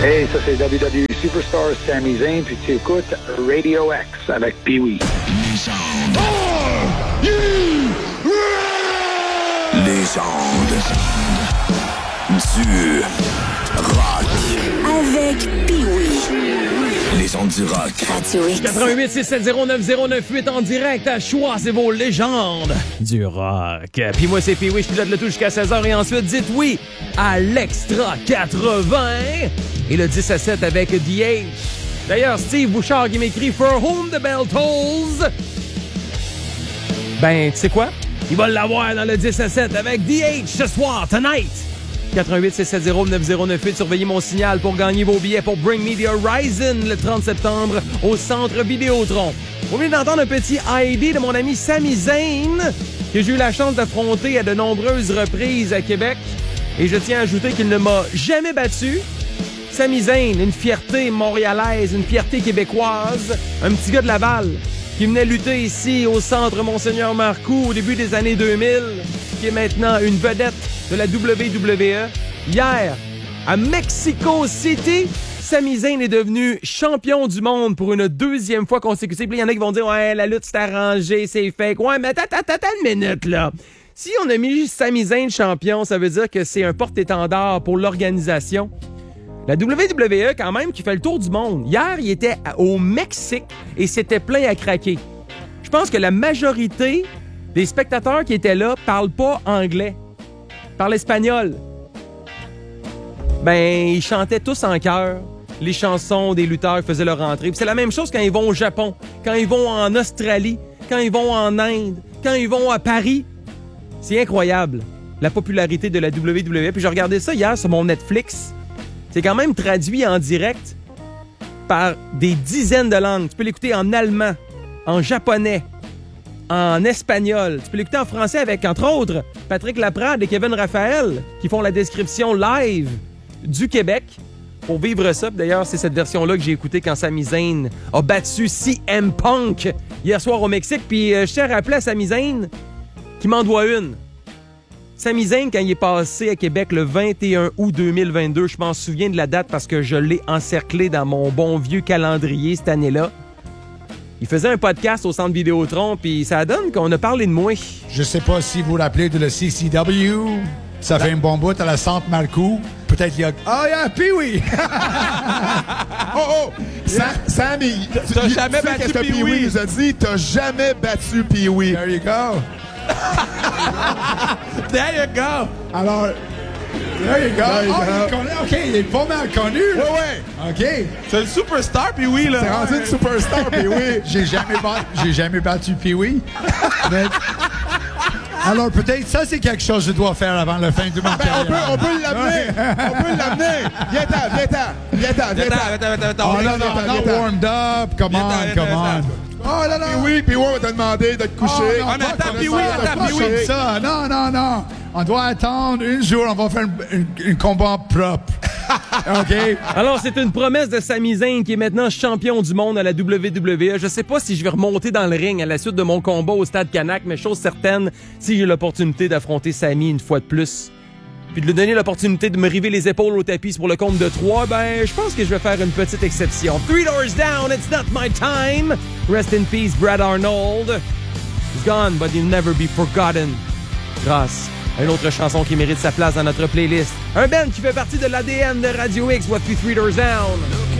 Hey, ça c'est WWE Superstar Sami Zayn, puis tu écoutes Radio X avec Pee-Wee. Légende du rock. Avec Pee-Wee. Légende du rock. Radio X. 88 670 9098 en direct à Choix, c'est vos légendes du rock. Puis moi, c'est Pee-Wee, je pilote le tout jusqu'à 16h et ensuite, dites oui à l'Extra 80 et le 10 à 7 avec DH. D'ailleurs, Steve Bouchard qui m'écrit « For whom the bell tolls ». Ben, tu sais quoi? Il va l'avoir dans le 10 à 7 avec DH ce soir, tonight. 88 670 9098. Surveillez mon signal pour gagner vos billets pour Bring Me the Horizon le 30 septembre au Centre Vidéotron. Vous venez d'entendre un petit ID de mon ami Sami Zayn que j'ai eu la chance d'affronter à de nombreuses reprises à Québec. Et je tiens à ajouter qu'il ne m'a jamais battu. Sami Zayn, une fierté montréalaise, une fierté québécoise, un petit gars de Laval qui venait lutter ici au Centre Monseigneur Marcoux au début des années 2000, qui est maintenant une vedette de la WWE. Hier, à Mexico City, Sami Zayn est devenu champion du monde pour une deuxième fois consécutive. Il y en a qui vont dire « Ouais, la lutte s'est arrangée, c'est fake. » Ouais, mais attends une minute, là. Si on a mis Sami Zayn champion, ça veut dire que c'est un porte-étendard pour l'organisation. La WWE, quand même, qui fait le tour du monde. Hier, il était au Mexique et c'était plein à craquer. Je pense que la majorité des spectateurs qui étaient là parlent pas anglais, parlent espagnol. Ben, ils chantaient tous en chœur les chansons des lutteurs qui faisaient leur entrée. Puis c'est la même chose quand ils vont au Japon, quand ils vont en Australie, quand ils vont en Inde, quand ils vont à Paris. C'est incroyable, la popularité de la WWE. Puis j'ai regardé ça hier sur mon Netflix. C'est quand même traduit en direct par des dizaines de langues. Tu peux l'écouter en allemand, en japonais, en espagnol. Tu peux l'écouter en français avec, entre autres, Patrick Laprade et Kevin Raphaël qui font la description live du Québec pour vivre ça. D'ailleurs, c'est cette version-là que j'ai écoutée quand Sami Zayn a battu CM Punk hier soir au Mexique. Puis je tiens à rappeler à Sami Zayn qu'il m'en doit une. Sami Zayn, quand il est passé à Québec le 21 août 2022, je m'en souviens de la date parce que je l'ai encerclé dans mon bon vieux calendrier cette année-là. Il faisait un podcast au Centre Vidéotron, puis ça donne qu'on a parlé de moi. Je sais pas si vous vous rappelez de le CCW. Ça fait un bon bout à la Centre Marcoux. Peut-être il y a... Oh, yeah, Pee-Wee! Oh! Sammy, t'as jamais battu Pee-Wee nous a dit, t'as jamais battu Pee-Wee. There you go. There you go. Alors, there you go. There you go. Il connaît, OK, il est pas mal connu. Ouais. OK. C'est le superstar, Pee-Wee, là. C'est rendu une superstar, Pee-Wee. J'ai jamais battu Pee-Wee. Mais... Alors, peut-être ça, c'est quelque chose que je dois faire avant la fin du match. On peut l'amener. On peut l'amener. Viens-t'en. Oh, non, warmed up. Come on. Oh, là, là. Puis oui, on va te demander de te coucher. On attend Pee-Wee. Ça, non. On doit attendre un jour, on va faire un combat propre. OK? Alors, c'est une promesse de Sami Zayn qui est maintenant champion du monde à la WWE. Je sais pas si je vais remonter dans le ring à la suite de mon combat au Stade Canac, mais chose certaine, si j'ai l'opportunité d'affronter Sami une fois de plus, puis de lui donner l'opportunité de me river les épaules au tapis pour le compte de 3, ben, je pense que je vais faire une petite exception. 3 doors down, it's not my time. Rest in peace, Brad Arnold. He's gone, but he'll never be forgotten. Grâce à une autre chanson qui mérite sa place dans notre playlist. Un band qui fait partie de l'ADN de Radio X, What 3 Doors Down.